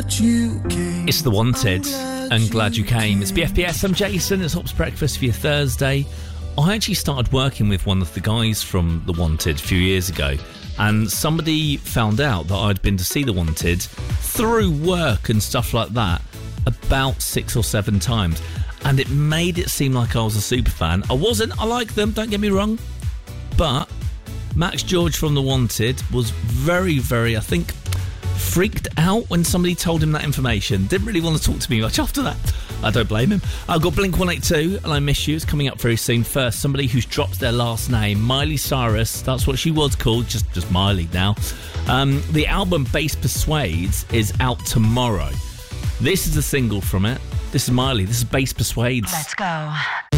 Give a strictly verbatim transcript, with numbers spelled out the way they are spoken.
that you came. It's The Wanted, and glad you came. It's B F B S, I'm Jason, it's Hops Breakfast for your Thursday. I actually started working with one of the guys from The Wanted a few years ago, and somebody found out that I'd been to see The Wanted through work and stuff like that about six or seven times, and it made it seem like I was a super fan. I wasn't, I like them, don't get me wrong, but Max George from The Wanted was very, very, I think, freaked out when somebody told him that information. Didn't really want to talk to me much after that. I don't blame him. I've got Blink one eighty-two and I Miss You. It's coming up very soon. First, somebody who's dropped their last name, Miley Cyrus. That's what she was called, just, just Miley now. Um, the album Bass Persuades is out tomorrow. This is a single from it. This is Miley. This is Bass Persuades. Let's go.